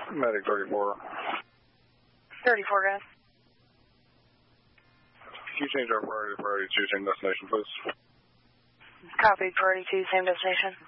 Medic 34. 34, guys. Can you change our priority to priority 2, same destination, please? Copy, priority 2, same destination.